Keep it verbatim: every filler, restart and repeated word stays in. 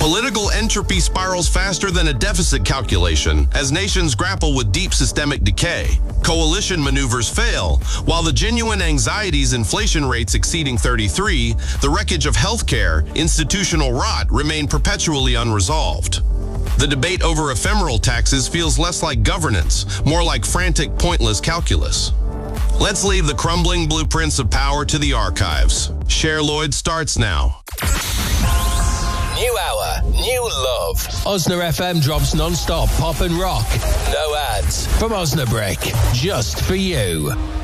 Political entropy spirals faster than a deficit calculation as nations grapple with deep systemic decay. Coalition maneuvers fail, while the genuine anxieties inflation rates exceeding thirty-three, the wreckage of healthcare, institutional rot remain perpetually unresolved. The debate over ephemeral taxes feels less like governance, more like frantic, pointless calculus. Let's leave the crumbling blueprints of power to the archives. Cher Lloyd starts now. New hour, new love. Osna F M drops non-stop pop and rock. No ads. From Osnabrick, just for you.